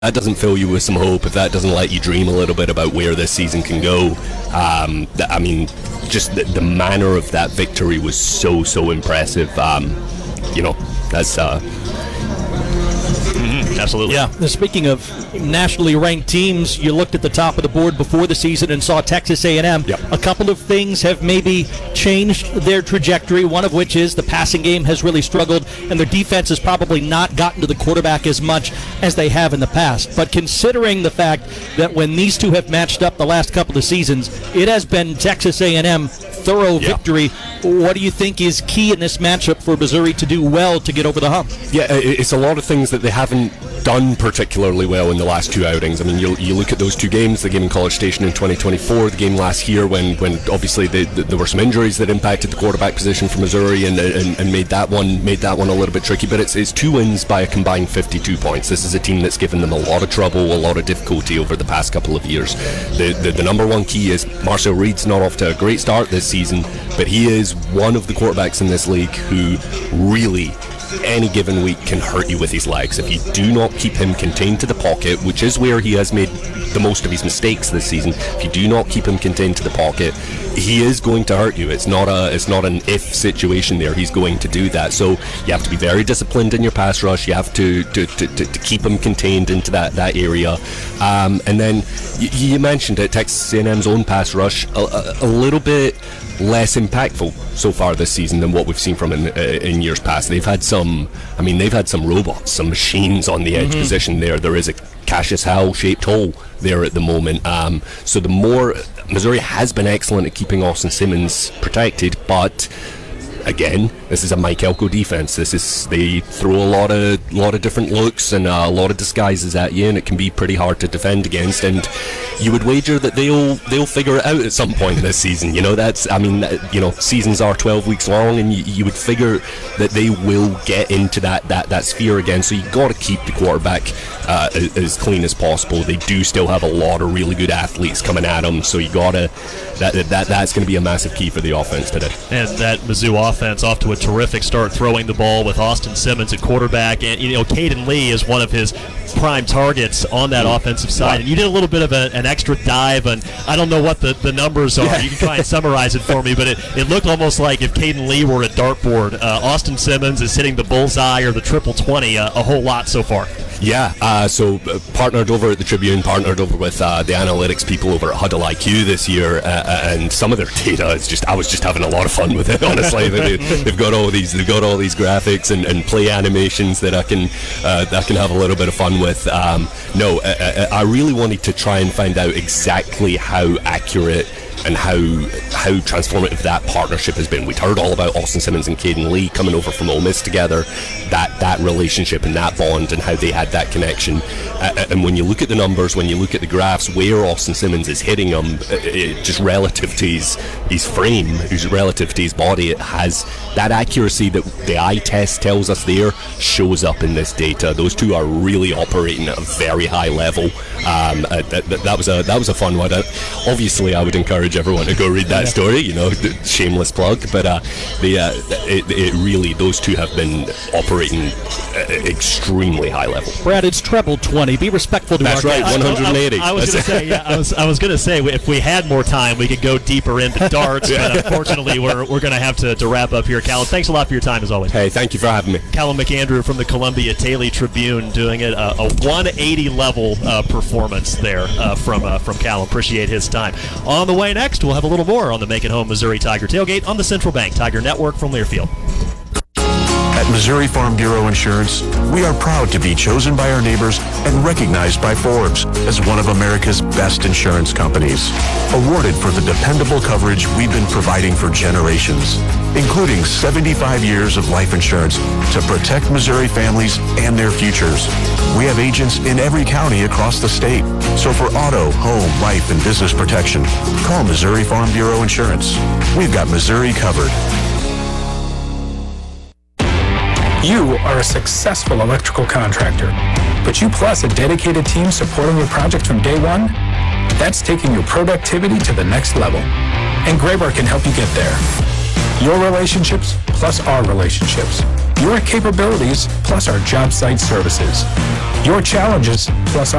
that doesn't fill you with some hope, if that doesn't let you dream a little bit about where this season can go, I mean, just the manner of that victory was so impressive. That's absolutely. Yeah. Speaking of nationally ranked teams, you looked at the top of the board before the season and saw Texas A&M. Yep. A couple of things have maybe changed their trajectory, one of which is the passing game has really struggled, and their defense has probably not gotten to the quarterback as much as they have in the past. But considering the fact that when these two have matched up the last couple of seasons, it has been Texas A&M thorough victory. What do you think is key in this matchup for Missouri to do well to get over the hump? Yeah, it's a lot of things that they haven't done particularly well in the last two outings. I mean, you look at those two games, the game in College Station in 2024, the game last year when obviously there were some injuries that impacted the quarterback position for Missouri and made that one a little bit tricky. But it's 2 wins by a combined 52 points. This is a team that's given them a lot of trouble, a lot of difficulty over the past couple of years. The number one key is Marcel Reed's not off to a great start this season, but he is one of the quarterbacks in this league who really, any given week, can hurt you with his legs. If you do not keep him contained to the pocket, which is where he has made the most of his mistakes this season, if you do not keep him contained to the pocket, he is going to hurt you. It's not an if situation there. He's going to do that. So you have to be very disciplined in your pass rush. You have to keep him contained into that area. And then you mentioned it, Texas A&M's own pass rush, a little bit less impactful so far this season than what we've seen from in years past. They've had some robots, some machines on the edge position there. There is a Cassius Howell-shaped hole there at the moment. So the more Missouri has been excellent at keeping Austin Simmons protected, but again, this is a Mike Elko defense. They throw a lot of different looks and a lot of disguises at you, and it can be pretty hard to defend against. And you would wager that they'll figure it out at some point this season. Seasons are 12 weeks long, and you would figure that they will get into that sphere again. So you got to keep the quarterback as clean as possible. They do still have a lot of really good athletes coming at them, so you gotta that's going to be a massive key for the offense today. And that Mizzou offense off to a terrific start throwing the ball with Austin Simmons at quarterback, and Caden Lee is one of his prime targets on that offensive side. And you did a little bit of an extra dive, and I don't know what the numbers are. You can try and summarize it for me, but it looked almost like if Caden Lee were a dartboard. Austin Simmons is hitting the bullseye or the triple 20 a whole lot so far. Yeah, so partnered over at the Tribune, partnered over with the analytics people over at Huddle IQ this year, and some of their data is I was just having a lot of fun with it. Honestly, they've got all these graphics and play animations that I can have a little bit of fun with. I really wanted to try and find out exactly how accurate and how transformative that partnership has been. We'd heard all about Austin Simmons and Caden Lee coming over from Ole Miss together, that relationship and that bond and how they had that connection. And when you look at the numbers, when you look at the graphs, where Austin Simmons is hitting them, just relative to his frame, relative to his body, it has that accuracy that the eye test tells us there shows up in this data. Those two are really operating at a very high level. That was a fun one. Obviously, I would encourage everyone to go read that story. Shameless plug, but it really, those two have been operating at extremely high level. Brad, it's treble 20. Be respectful to That's our right, guys. 180. I was going to say, if we had more time, we could go deeper into darts, but unfortunately, we're going to have to wrap up here. Callum, thanks a lot for your time as always. Hey, thank you for having me. Callum McAndrew from the Columbia Daily Tribune doing it, a 180 level performance there from Callum. Appreciate his time. On the way next, we'll have a little more on the Make It Home Missouri Tiger Tailgate on the Central Bank Tiger Network from Learfield. At Missouri Farm Bureau Insurance, we are proud to be chosen by our neighbors and recognized by Forbes as one of America's best insurance companies. Awarded for the dependable coverage we've been providing for generations, including 75 years of life insurance to protect Missouri families and their futures. We have agents in every county across the state. So for auto, home, life, and business protection, call Missouri Farm Bureau Insurance. We've got Missouri covered. You are a successful electrical contractor, but you plus a dedicated team supporting your project from day one? That's taking your productivity to the next level. And Graybar can help you get there. Your relationships plus our relationships. Your capabilities plus our job site services. Your challenges plus